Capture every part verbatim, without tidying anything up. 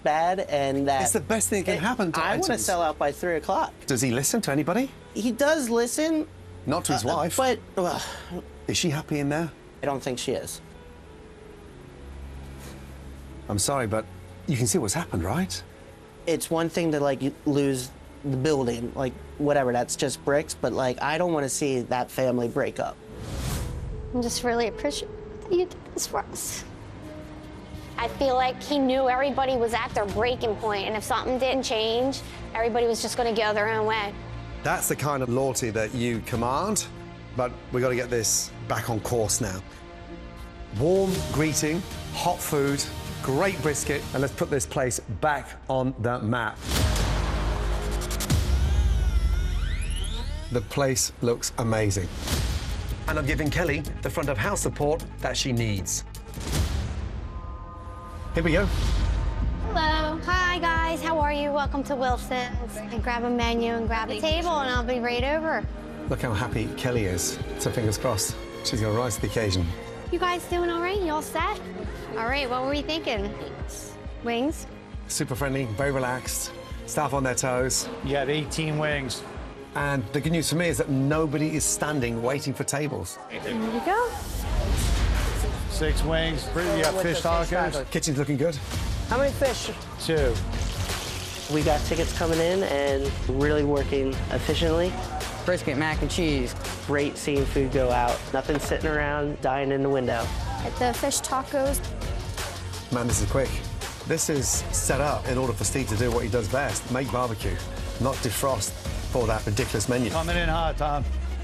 bad and that... It's the best thing that can it, happen to I want to items. sell out by three o'clock. Does he listen to anybody? He does listen. Not to his uh, wife. But... Uh, is she happy in there? I don't think she is. I'm sorry, but you can see what's happened, right? It's one thing to, like, lose the building, like, whatever, that's just bricks, but, like, I don't want to see that family break up. I'm just really appreciative that you did this for us. I feel like he knew everybody was at their breaking point, and if something didn't change, everybody was just going to go their own way. That's the kind of loyalty that you command, but we've got to get this back on course now. Warm greeting, hot food, great brisket, and let's put this place back on the map. The place looks amazing. And I'm giving Kelly the front of house support that she needs. Here we go. Hello. Hi, guys. How are you? Welcome to Wilson's. And grab a menu and grab a table, and I'll be right over. Look how happy Kelly is. So fingers crossed, she's going to rise to the occasion. You guys doing all right? You all set? All right, what were we thinking? Wings? Super friendly, very relaxed, staff on their toes. You got eighteen wings. And the good news for me is that nobody is standing waiting for tables. There you go. Six wings. You got fish tacos. Kitchen's looking good. How many fish? Two. We got tickets coming in and really working efficiently. Brisket, mac and cheese. Great seeing food go out. Nothing sitting around dying in the window. At the fish tacos. Man, this is quick. This is set up in order for Steve to do what he does best, make barbecue, not defrost for that ridiculous menu. Coming in hot, Tom.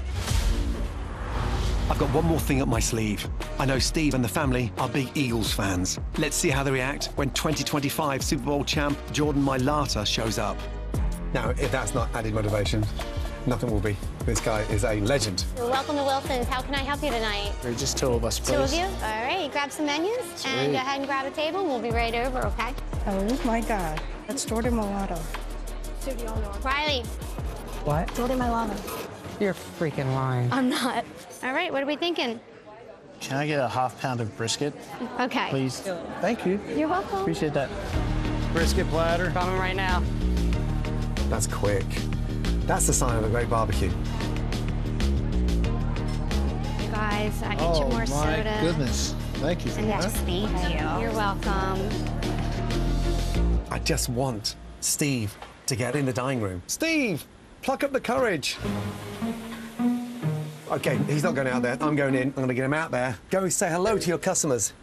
I've got one more thing up my sleeve. I know Steve and the family are big Eagles fans. Let's see how they react when twenty twenty-five Super Bowl champ Jordan Mailata shows up. Now, if that's not added motivation, nothing will be. This guy is a legend. Welcome to Wilson's. How can I help you tonight? There's just two of us, please. Two of you? All right, grab some menus and go ahead and grab a table, and we'll be right over, okay? Oh my God, that's Jordan Mailata. Riley. What? Jordan Mailata. You're freaking lying. I'm not. All right, what are we thinking? Can I get a half pound of brisket, Okay. please? Thank you. You're welcome. Appreciate that. Brisket platter. Coming right now. That's quick. That's the sign of a great barbecue. Guys, I get Oh, you more my soda. goodness. Thank you for And that. yes, thank you. You're welcome. I just want Steve to get in the dining room. Steve, pluck up the courage. Okay, he's not going out there. I'm going in. I'm going to get him out there. Go and say hello to your customers.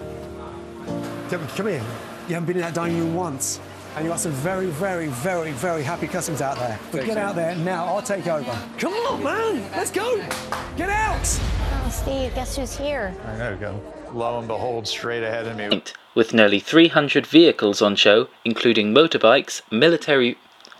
Come, come here. You haven't been in that dining room once. And you've got some very, very, very, very happy customers out there. But get out there now. I'll take over. Come on, man. Let's go. Get out. Oh, Steve, guess who's here? There we go. Lo and behold, straight ahead of me. With nearly three hundred vehicles on show, including motorbikes, military...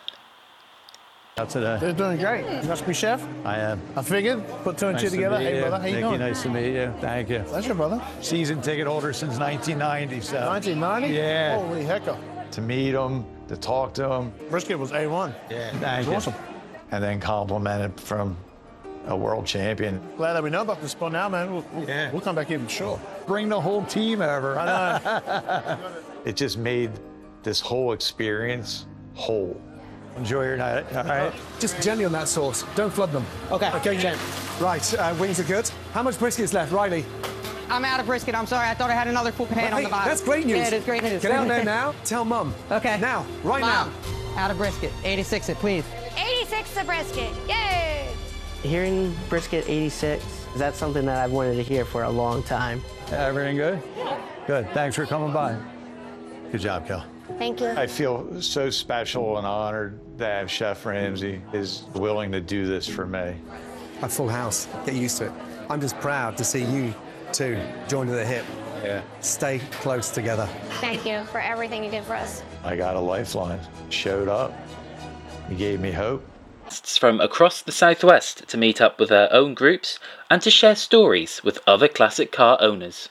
Today. They're doing great. You must be chef. I am. I figured. Put two and Nice two to together. meet Hey, you. brother, how you Thank doing? you. Nice to meet you. Thank you. Pleasure, brother. Season ticket holder since nineteen ninety. So. nineteen ninety? Yeah. Holy hecker. To meet him, to talk to him. Brisket was A one. Yeah, thank you. Awesome. And then complimented from a world champion. Glad that we know about this spot now, man. We'll, we'll, Yeah. we'll come back even sure. Bring the whole team over. I know. It just made this whole experience whole. Enjoy your night, all right? Just gently on that sauce. Don't flood them. Okay. Okay, Jen. Right, uh, wings are good. How much brisket is left, Riley? I'm out of brisket. I'm sorry. I thought I had another full pan on Hey, the bottom. that's great news. Yeah, it is great news. Get out there now. Tell Mum. Okay. Now, right Mom, now. out of brisket. eighty-six it, please. eighty-six the brisket. Yay! Hearing brisket eighty-six, that's something that I've wanted to hear for a long time. Everything good? Good. Thanks for coming by. Good job, Kel. Thank you. I feel so special and honored that Chef Ramsay is willing to do this for me. A full house. Get used to it. I'm just proud to see you two joined at the hip. Yeah. Stay close together. Thank you for everything you did for us. I got a lifeline. Showed up. He gave me hope. from across the southwest to meet up with their own groups and to share stories with other classic car owners.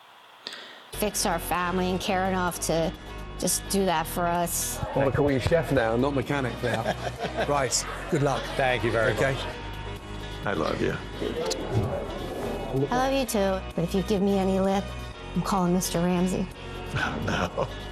Fix our family and care enough to just do that for us. I want to call you chef now, not mechanic now. Right, good luck. Thank you very okay. much. I love you. I love you too. But if you give me any lip, I'm calling Mister Ramsay. No.